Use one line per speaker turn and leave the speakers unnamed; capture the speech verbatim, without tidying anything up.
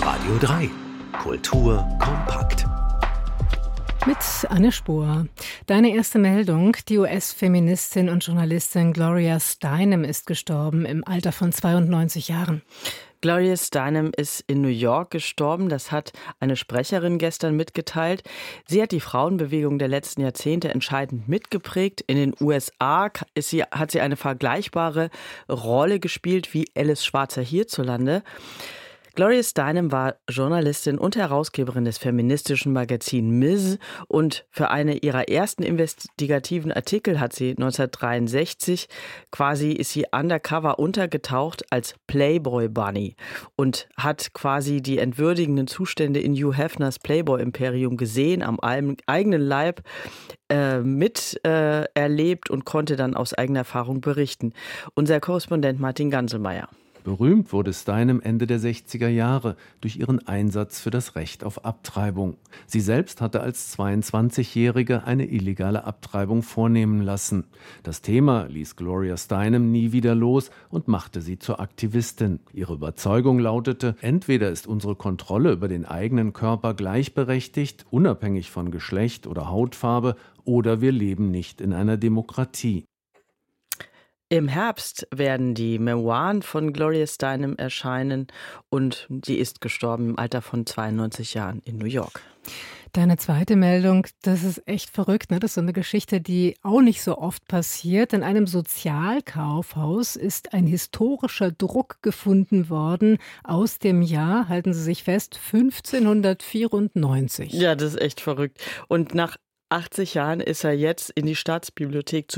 Radio drei. Kultur kompakt.
Mit Anne Spohr. Deine erste Meldung: Die U S-Feministin und Journalistin Gloria Steinem ist gestorben im Alter von zweiundneunzig Jahren.
Gloria Steinem ist in New York gestorben. Das hat eine Sprecherin gestern mitgeteilt. Sie hat die Frauenbewegung der letzten Jahrzehnte entscheidend mitgeprägt. In den U S A ist sie, hat sie eine vergleichbare Rolle gespielt wie Alice Schwarzer hierzulande. Gloria Steinem war Journalistin und Herausgeberin des feministischen Magazins Ms. Und für eine ihrer ersten investigativen Artikel hat sie neunzehnhundertdreiundsechzig quasi ist sie undercover untergetaucht als Playboy Bunny und hat quasi die entwürdigenden Zustände in Hugh Hefners Playboy-Imperium gesehen, am eigenen Leib äh, mit äh, erlebt und konnte dann aus eigener Erfahrung berichten. Unser Korrespondent Martin Ganselmeier.
Berühmt wurde Steinem Ende der sechziger Jahre durch ihren Einsatz für das Recht auf Abtreibung. Sie selbst hatte als zweiundzwanzigjährige eine illegale Abtreibung vornehmen lassen. Das Thema ließ Gloria Steinem nie wieder los und machte sie zur Aktivistin. Ihre Überzeugung lautete: Entweder ist unsere Kontrolle über den eigenen Körper gleichberechtigt, unabhängig von Geschlecht oder Hautfarbe, oder wir leben nicht in einer Demokratie.
Im Herbst werden die Memoiren von Gloria Steinem erscheinen und sie ist gestorben im Alter von zweiundneunzig Jahren in New York.
Deine zweite Meldung, das ist echt verrückt, ne? Das ist so eine Geschichte, die auch nicht so oft passiert. In einem Sozialkaufhaus ist ein historischer Druck gefunden worden aus dem Jahr, halten Sie sich fest, fünfzehnhundertvierundneunzig.
Ja, das ist echt verrückt. Und nach achtzig Jahren ist er jetzt in die Staatsbibliothek